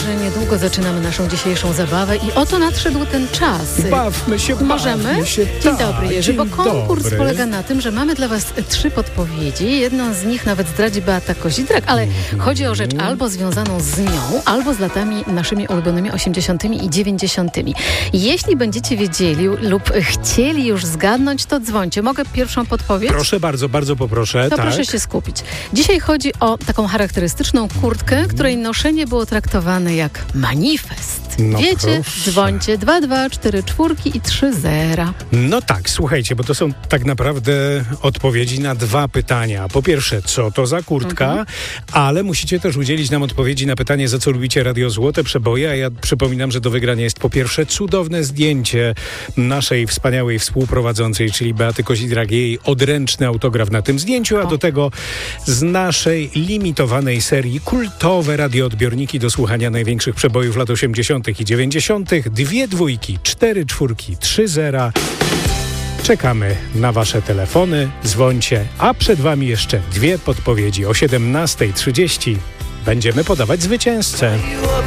że niedługo zaczynamy naszą dzisiejszą zabawę i oto nadszedł ten czas. Bawmy się, Możemy? bawmy się. Dzień dobry, Jerzy, bo konkurs dobry. polega na tym, że mamy dla Was 3 podpowiedzi. Jedną z nich nawet zdradzi Beata Kozidrak, ale chodzi o rzecz albo związaną z nią, albo z latami naszymi ulubionymi 80. i 90. Jeśli będziecie wiedzieli lub chcieli już zgadnąć, to dzwońcie. Mogę pierwszą podpowiedź? Proszę bardzo, bardzo poproszę. To tak. proszę się skupić. Dzisiaj chodzi o taką charakterystyczną kurtkę, której noszenie było traktowane jak manifest. No Wiecie? proszę. Dzwońcie 2244 i 30. No tak, słuchajcie, bo to są tak naprawdę odpowiedzi na 2 pytania. Po pierwsze, co to za kurtka, ale musicie też udzielić nam odpowiedzi na pytanie, za co lubicie Radio Złote Przeboje, a ja przypominam, że do wygrania jest po pierwsze cudowne zdjęcie naszej wspaniałej współprowadzącej, czyli Beaty Kozidrak, jej odręczny autograf na tym zdjęciu, a do tego z naszej limitowanej serii kultowe radioodbiorniki do słuchania największych przebojów lat 80. i 90. 2 dwójki, 4 czwórki, 3 zera. Czekamy na wasze telefony, dzwońcie, a przed wami jeszcze 2 podpowiedzi. O 17:30 będziemy podawać zwycięzcę.